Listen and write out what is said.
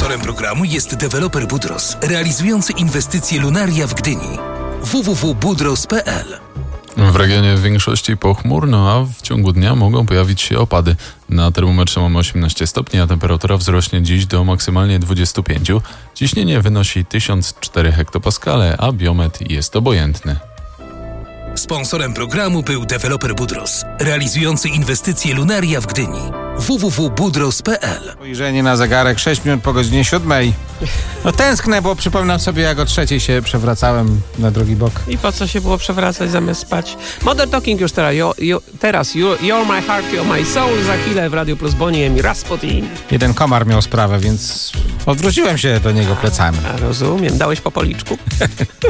Sponsorem programu jest deweloper Budros, realizujący inwestycje Lunaria w Gdyni. www.budros.pl. W regionie w większości pochmurno, a w ciągu dnia mogą pojawić się opady. Na termometrze mamy 18 stopni, a temperatura wzrośnie dziś do maksymalnie 25. Ciśnienie wynosi 1004 hektopaskale, a biometr jest obojętny. Sponsorem programu był deweloper Budros, realizujący inwestycje Lunaria w Gdyni. www.budros.pl. Spojrzenie na zegarek 6 minut po godzinie 7. No tęsknę, bo przypominam sobie, jak o 3 się przewracałem na drugi bok. I po co się było przewracać zamiast spać? Modern Talking już teraz. You're my heart, you're my soul. Za chwilę w Radio Plus Boniem i Rasputin. Jeden komar miał sprawę, więc odwróciłem się do niego plecami. A rozumiem. Dałeś po policzku?